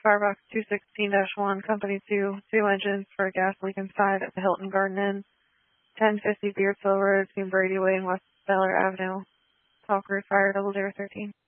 Firebox 216-1, Company 2, 2 engines for a gas leak inside at the Hilton Garden Inn, 1050 Beardsville Road, between Brady Way and West Beller Avenue. Talk route fire 0013.